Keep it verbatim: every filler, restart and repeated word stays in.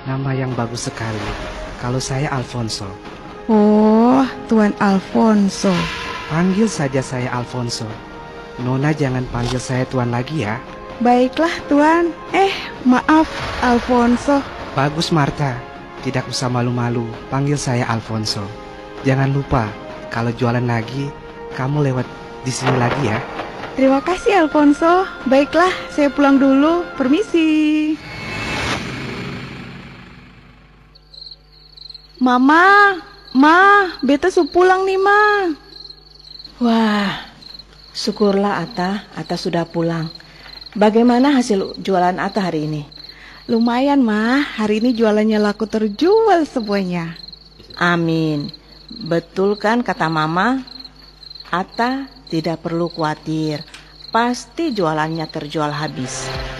nama yang bagus sekali. Kalau saya Alfonso. Oh, Tuan Alfonso. Panggil saja saya Alfonso. Nona jangan panggil saya Tuan lagi ya. Baiklah, Tuan. Eh, maaf, Alfonso. Bagus, Marta. Tidak usah malu-malu, panggil saya Alfonso. Jangan lupa, kalau jualan lagi, kamu lewat di sini lagi ya. Terima kasih, Alfonso. Baiklah, saya pulang dulu. Permisi. Mama, Ma, beta su pulang nih, Ma. Wah, syukurlah Ata, Ata sudah pulang. Bagaimana hasil jualan Ata hari ini? Lumayan, Ma. Hari ini jualannya laku terjual semuanya. Amin. Betul kan kata Mama? Ata tidak perlu khawatir. Pasti jualannya terjual habis.